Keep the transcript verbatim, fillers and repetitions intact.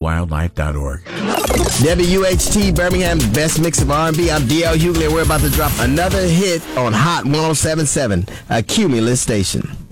wildlife dot org. W H T Birmingham's best mix of R and B. I'm D L Hughley, and we're about to drop another hit on Hot one oh seven point seven, a Cumulus station.